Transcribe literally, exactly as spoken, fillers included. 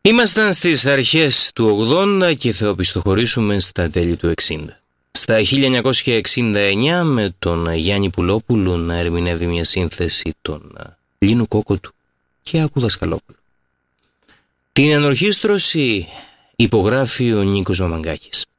Ήμασταν στις αρχές του ογδόντα και θα οπισθοχωρήσουμε στα τέλη του εξήντα. Στα χίλια εννιακόσια εξήντα εννιά με τον Γιάννη Πουλόπουλο να ερμηνεύει μια σύνθεση των Λίνου Κόκοτου και Άκου Δασκαλόπουλου. Την ενορχήστρωση υπογράφει ο Νίκος Μαμαγκάκης.